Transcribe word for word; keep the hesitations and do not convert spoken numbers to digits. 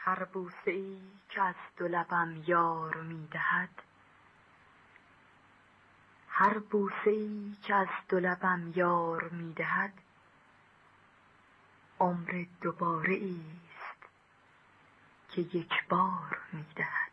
هر بوسه ای که از دو لبم یار می دهد، هر بوسه ای که از دو لبم یار می دهد، عمر دوباره ایست که یک بار می دهد.